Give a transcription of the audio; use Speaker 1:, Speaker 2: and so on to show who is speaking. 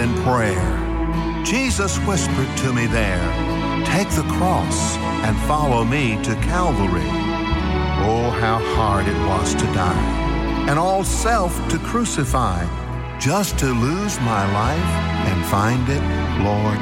Speaker 1: in prayer. Jesus whispered to me there, "Take the cross and follow me to Calvary." Oh, how hard it was to die, and all self to crucify, just to lose my life and find it, Lord,